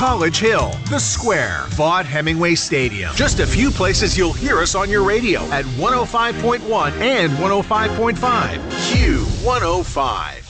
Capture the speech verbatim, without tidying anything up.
College Hill, The Square, Vaught Hemingway Stadium. Just a few places you'll hear us on your radio at one oh five point one and one oh five point five. Q one oh five.